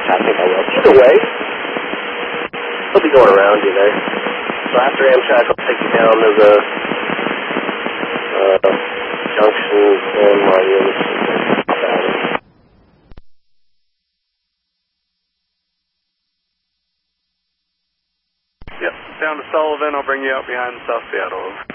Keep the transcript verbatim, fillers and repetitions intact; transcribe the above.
I think I will. Either way, he'll be going around you there. So after Amtrak, I'll take you down to the uh, junction in Williams. Yep, down to Sullivan. I'll bring you out behind South Seattle.